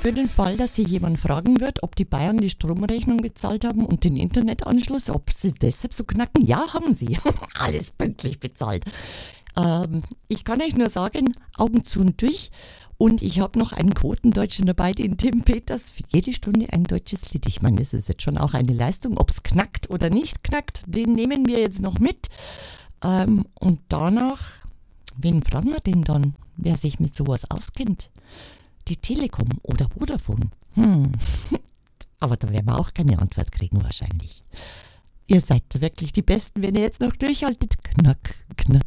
für den Fall, dass Sie jemand fragen wird, ob die Bayern die Stromrechnung bezahlt haben und den Internetanschluss, ob sie deshalb so knacken. Ja, haben sie. Alles pünktlich bezahlt. Ich kann euch nur sagen, Augen zu und durch. Und ich habe noch einen Quotendeutschen dabei, den Tim Peters, für jede Stunde ein deutsches Lied. Ich meine, das ist jetzt schon auch eine Leistung. Ob es knackt oder nicht knackt, den nehmen wir jetzt noch mit. Und danach, wen fragen wir denn dann, wer sich mit sowas auskennt? Die Telekom oder Vodafone? Aber da werden wir auch keine Antwort kriegen wahrscheinlich. Ihr seid wirklich die Besten, wenn ihr jetzt noch durchhaltet. Knack, knack.